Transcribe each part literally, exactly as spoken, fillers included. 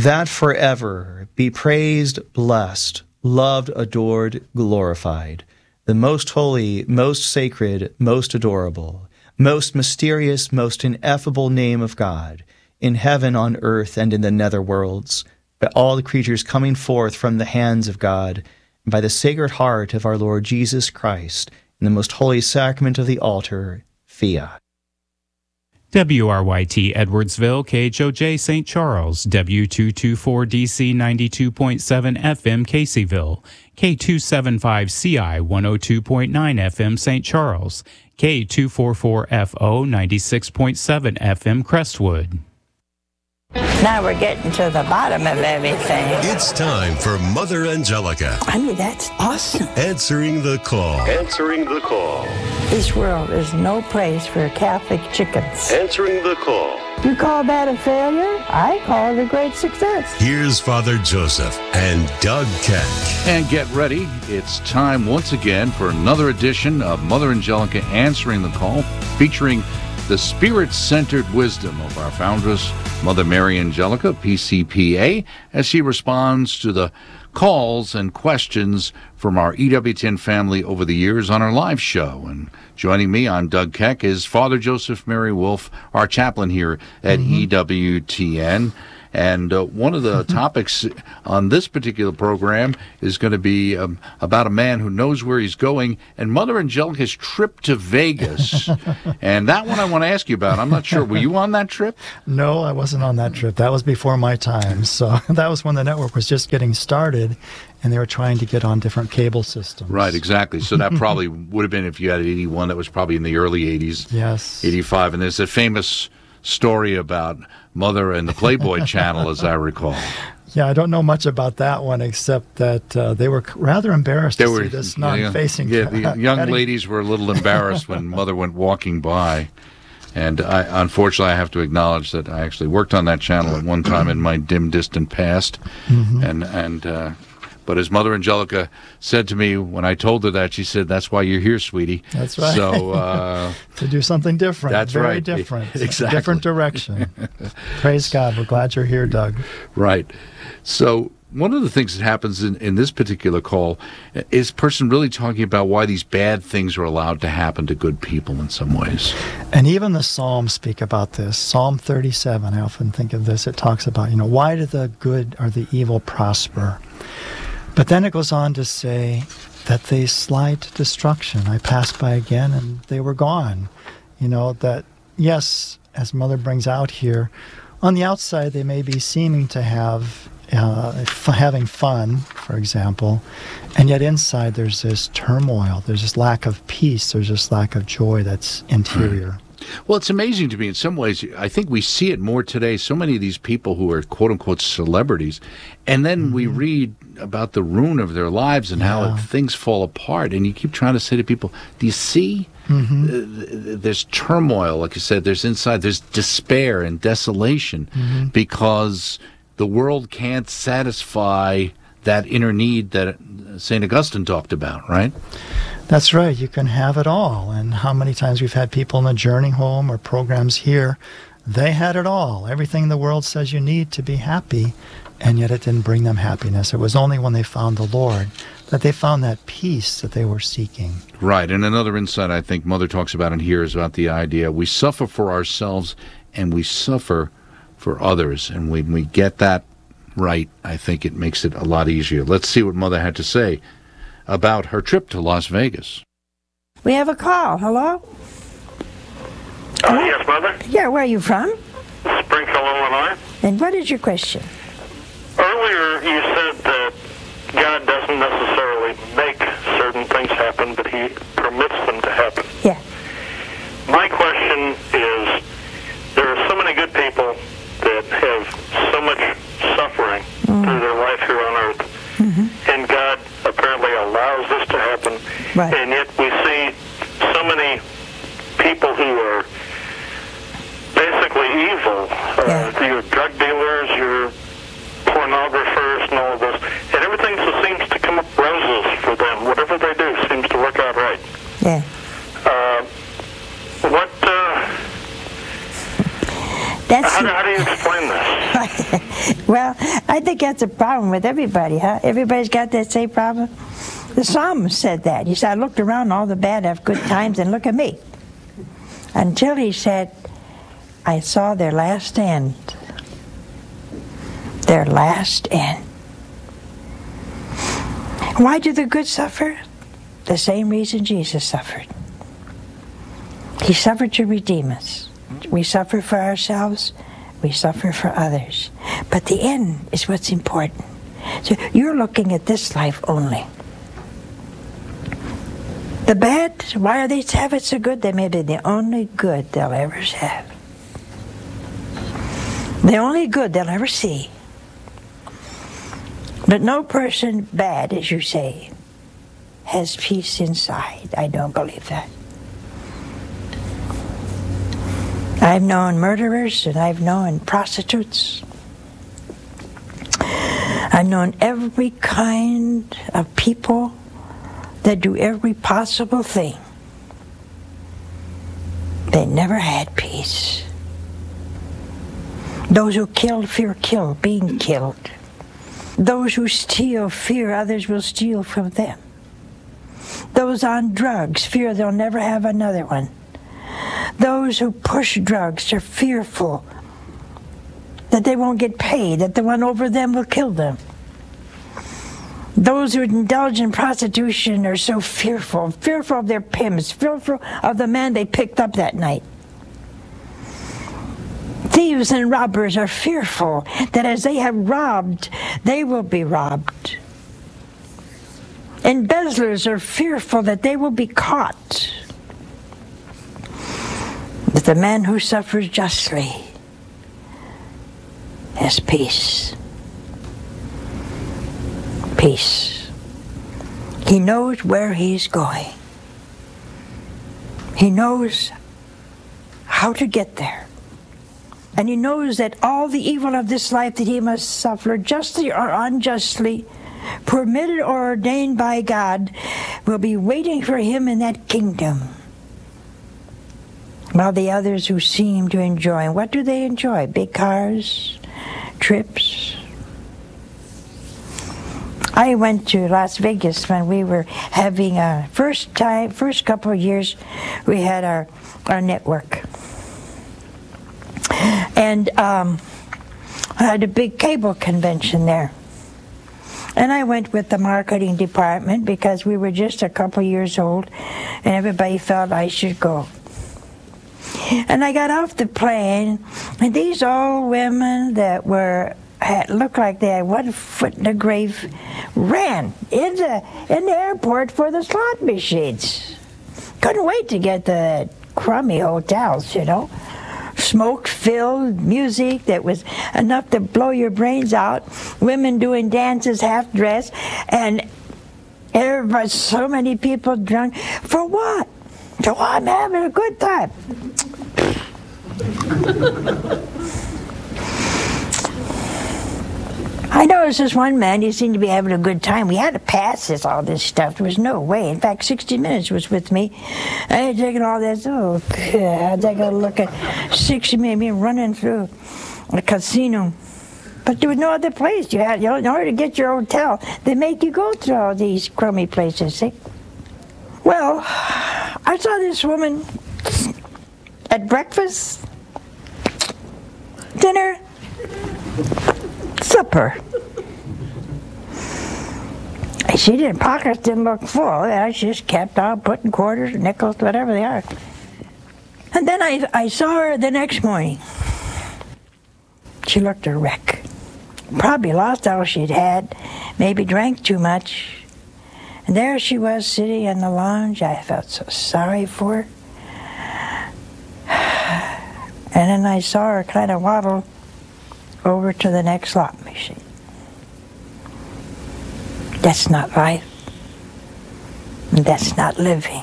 that forever be praised, blessed, loved, adored, glorified, the most holy, most sacred, most adorable, most mysterious, most ineffable name of God, in heaven, on earth, and in the nether worlds, by all the creatures coming forth from the hands of God, and by the Sacred Heart of our Lord Jesus Christ, in the most holy sacrament of the altar, Fiat. W R Y T Edwardsville, K H O J Saint Charles, W two twenty-four D C ninety-two point seven F M Caseyville, K two seventy-five C I one oh two point nine F M Saint Charles, K two forty-four F O ninety-six point seven F M Crestwood. Now we're getting to the bottom of everything. It's time for Mother Angelica. I mean, that's awesome. Answering the call. Answering the call. This world is no place for Catholic chickens. Answering the call. You call that a failure? I call it a great success. Here's Father Joseph and Doug Keck. And get ready. It's time once again for another edition of Mother Angelica Answering the Call, featuring the Spirit-centered wisdom of our foundress, Mother Mary Angelica, P C P A, as she responds to the calls and questions from our E W T N family over the years on our live show. And joining me, I'm Doug Keck, is Father Joseph Mary Wolf, our chaplain here at mm-hmm. E W T N. And uh, one of the topics on this particular program is going to be um, about a man who knows where he's going, and Mother Angelica's trip to Vegas. And that one I want to ask you about. I'm not sure. Were you on that trip? No, I wasn't on that trip. That was before my time. So that was when the network was just getting started, and they were trying to get on different cable systems. Right, exactly. So that probably would have been, if you had eighty-one, that was probably in the early eighties. Yes. eighty-five. And there's a famous story about Mother and the Playboy Channel, as I recall. Yeah, I don't know much about that one, except that uh, they were rather embarrassed they to were, see this non-facing. Yeah, the young ladies were a little embarrassed when Mother went walking by. And I, unfortunately, I have to acknowledge that I actually worked on that channel at one time in my dim, distant past. Mm-hmm. And, and uh, but as Mother Angelica said to me when I told her that, she said, "That's why you're here, sweetie." That's right. So uh, to do something different. That's Very right. different. Exactly. Different direction. Praise God. We're glad you're here, Doug. Right. So one of the things that happens in, in this particular call is a person really talking about why these bad things are allowed to happen to good people in some ways. And even the Psalms speak about this. Psalm thirty-seven, I often think of this. It talks about, you know, why do the good or the evil prosper? But then it goes on to say that they slide to destruction. I passed by again and they were gone. You know, that, yes, as Mother brings out here, on the outside they may be seeming to have, uh, f- having fun, for example, and yet inside there's this turmoil, there's this lack of peace, there's this lack of joy that's interior. Right. Well, it's amazing to me in some ways. I think we see it more today. So many of these people who are quote-unquote celebrities, and then mm-hmm. we read about the ruin of their lives and yeah. how things fall apart. And you keep trying to say to people, do you see? Mm-hmm. There's turmoil, like you said, there's inside, there's despair and desolation mm-hmm. because the world can't satisfy that inner need that Saint Augustine talked about, right? That's right. You can have it all. And how many times we've had people in the Journey Home or programs here, they had it all. Everything the world says you need to be happy, and yet it didn't bring them happiness. It was only when they found the Lord that they found that peace that they were seeking. Right. And another insight I think Mother talks about in here is about the idea we suffer for ourselves and we suffer for others. And when we get that right, I think it makes it a lot easier. Let's see what Mother had to say about her trip to Las Vegas. We have a call. Hello? Uh, yes, Mother? Yeah, where are you from? Springfield, Illinois. And what is your question? Earlier you said that God doesn't necessarily make certain things happen, but He permits them to happen. Yeah. My question is, there are so many good people that have so much suffering mm. through their life here on earth, mm-hmm. and God apparently allows this to happen, right. and yet we see so many people who are basically evil. Yeah. Uh, your drug dealers, your pornographers, and all of this, and everything just seems to come up roses for them. Whatever they do seems to work out right. Yeah. Uh, what? Uh, That's how, do, how do you explain this? Well, I think that's a problem with everybody, huh? Everybody's got that same problem. The psalmist said that. He said, I looked around, all the bad have good times, and look at me. Until he said, I saw their last end. Their last end. Why do the good suffer? The same reason Jesus suffered. He suffered to redeem us. We suffer for ourselves. We suffer for others. But the end is what's important. So you're looking at this life only. The bad, why are they have it so good? They may be the only good they'll ever have. The only good they'll ever see. But no person bad, as you say, has peace inside. I don't believe that. I've known murderers and I've known prostitutes. I've known every kind of people that do every possible thing. They never had peace. Those who kill fear kill, being killed. Those who steal fear others will steal from them. Those on drugs fear they'll never have another one. Those who push drugs are fearful that they won't get paid, that the one over them will kill them. Those who indulge in prostitution are so fearful, fearful of their pimps, fearful of the man they picked up that night. Thieves and robbers are fearful that as they have robbed, they will be robbed. Embezzlers are fearful that they will be caught. But the man who suffers justly has peace. Peace. He knows where he's going. He knows how to get there. And he knows that all the evil of this life that he must suffer, justly or unjustly, permitted or ordained by God, will be waiting for him in that kingdom. While the others who seem to enjoy, what do they enjoy? Big cars, trips. I went to Las Vegas when we were having a first time, first couple of years, we had our, our network. And um, I had a big cable convention there. And I went with the marketing department because we were just a couple years old and everybody felt I should go. And I got off the plane, and these old women that were had, looked like they had one foot in the grave ran into in the airport for the slot machines. Couldn't wait to get the crummy hotels, you know. Smoke-filled music that was enough to blow your brains out. Women doing dances half-dressed, and everybody, so many people drunk. For what? So I'm having a good time. I noticed this one man, he seemed to be having a good time. We had to pass this, all this stuff. There was no way. In fact, sixty minutes was with me. I had taken all this. Oh, God, I got to look at sixty minutes, me running through a casino. But there was no other place. You had, you know, in order to get your hotel, they make you go through all these crummy places, see? Well, I saw this woman at breakfast, dinner, supper. She didn't, pockets didn't look full. I just kept on putting quarters, nickels, whatever they are. And then I, I saw her the next morning. She looked a wreck. Probably lost all she'd had, maybe drank too much. And there she was sitting in the lounge. I felt so sorry for her. And then I saw her kind of waddle over to the next slot machine. That's not life. And that's not living.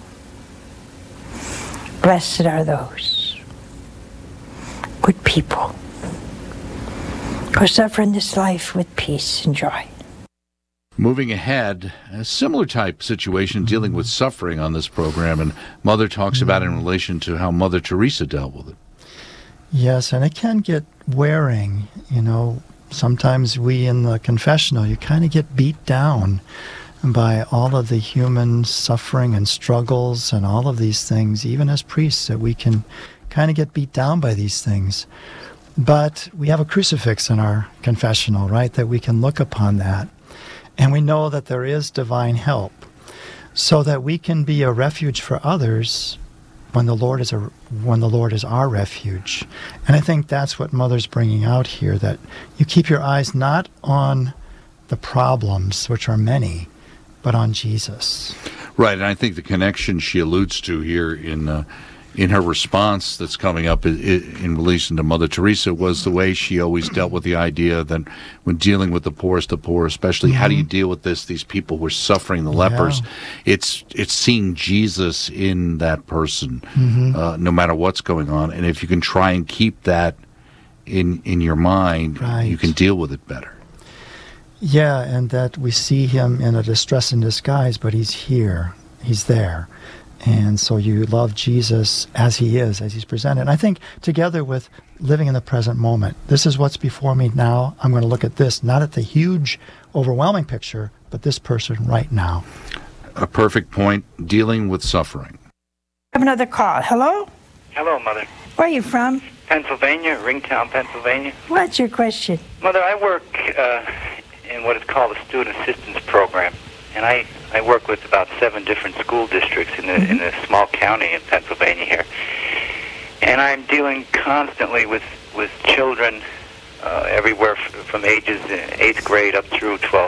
Blessed are those good people who suffer in this life with peace and joy. Moving ahead, a similar type situation dealing with suffering on this program, and Mother talks about it in relation to how Mother Teresa dealt with it. Yes, and it can get wearing. You know, sometimes we in the confessional, you kind of get beat down by all of the human suffering and struggles and all of these things, even as priests, that we can kind of get beat down by these things. But we have a crucifix in our confessional, right, that we can look upon that. And we know that there is divine help, so that we can be a refuge for others when the Lord is a when the Lord is our refuge. And I think that's what Mother's bringing out here, that you keep your eyes not on the problems, which are many, but on Jesus. Right, and I think the connection she alludes to here in uh, in her response that's coming up in, in relation to Mother Teresa was the way she always dealt with the idea that when dealing with the poorest of poor, especially, mm-hmm. how do you deal with this? These people who are suffering, the lepers. Yeah. It's it's seeing Jesus in that person, mm-hmm. uh, no matter what's going on. And if you can try and keep that in in your mind, right. you can deal with it better. Yeah, and that we see him in a distress in disguise, but he's here. He's there. And so you love Jesus as he is, as he's presented. And I think together with living in the present moment, this is what's before me now. I'm going to look at this, not at the huge, overwhelming picture, but this person right now. A perfect point, dealing with suffering. I have another call. Hello? Hello, Mother. Where are you from? Pennsylvania, Ringtown, Pennsylvania. What's your question? Mother, I work uh, in what is called a student assistance program. And I, I work with about seven different school districts in the mm-hmm. in a small county in Pennsylvania here. And I'm dealing constantly with, with children uh, everywhere f- from ages eighth grade up through twelfth